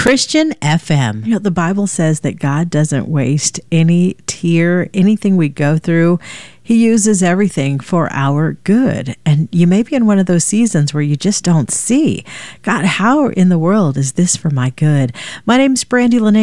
Christian FM. You know, the Bible says that God doesn't waste any tear, anything we go through. He uses everything for our good. And you may be in one of those seasons where you just don't see, God, how in the world is this for my good? My name's Brandy Lene.